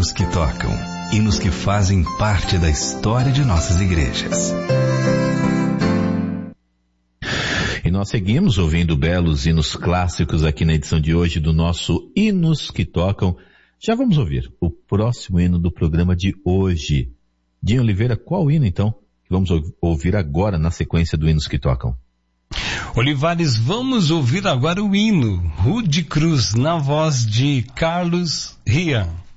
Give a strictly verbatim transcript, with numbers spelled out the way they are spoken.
hinos que tocam, hinos que fazem parte da história de nossas igrejas. E nós seguimos ouvindo belos hinos clássicos aqui na edição de hoje do nosso Hinos que Tocam. Já vamos ouvir o próximo hino do programa de hoje. Dinho Oliveira, qual hino então que vamos ouvir agora na sequência do Hinos que Tocam? Olivares, vamos ouvir agora o hino Rude Cruz, na voz de Carlos Rian.